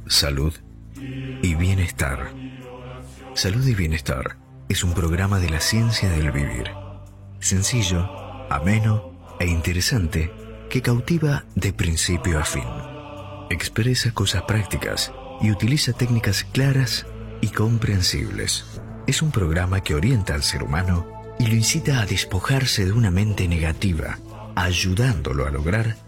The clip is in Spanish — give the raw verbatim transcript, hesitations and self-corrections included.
Salud y bienestar. Salud y bienestar es un programa de la ciencia del vivir. Sencillo, ameno e interesante que cautiva de principio a fin. Expresa cosas prácticas y utiliza técnicas claras y comprensibles. Es un programa que orienta al ser humano y lo incita a despojarse de una mente negativa, ayudándolo a lograr